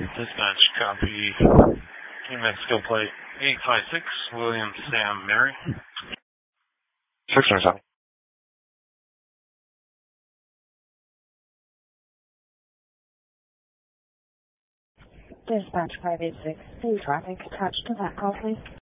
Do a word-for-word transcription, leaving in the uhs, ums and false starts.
Dispatch, copy. New Mexico plate eight five six, William Sam Mary. six hundred seven. Dispatch five eight six, see traffic attached to that call, please.